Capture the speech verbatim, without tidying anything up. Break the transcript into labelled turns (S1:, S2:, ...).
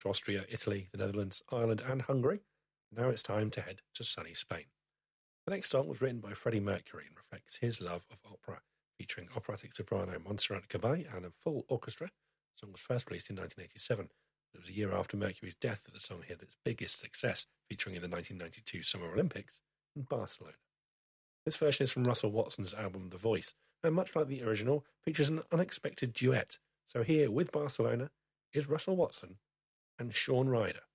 S1: to Austria, Italy, the Netherlands, Ireland, and Hungary. Now it's time to head to sunny Spain. The next song was written by Freddie Mercury and reflects his love of opera, featuring operatic soprano Montserrat Caballé and a full orchestra. The song was first released in nineteen eighty-seven. It was a year after Mercury's death that the song had its biggest success, featuring in the nineteen ninety-two Summer Olympics in Barcelona. This version is from Russell Watson's album The Voice, and much like the original, features an unexpected duet. So here, with Barcelona, is Russell Watson and Shaun Ryder.